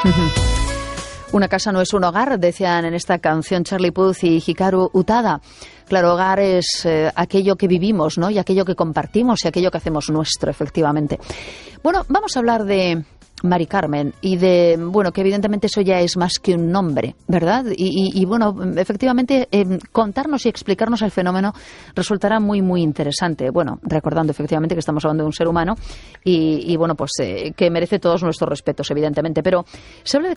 Una casa no es un hogar, decían en esta canción Charlie Puth y Hikaru Utada. Claro, hogar es aquello que vivimos, ¿no? Y aquello que compartimos y aquello que hacemos nuestro, efectivamente. Bueno, vamos a hablar de Mari Carmen y de, bueno, que evidentemente eso ya es más que un nombre, ¿verdad? Y bueno, efectivamente, contarnos y explicarnos el fenómeno resultará muy, muy interesante. Bueno, recordando efectivamente que estamos hablando de un ser humano y bueno, pues que merece todos nuestros respetos, evidentemente. Pero se habla de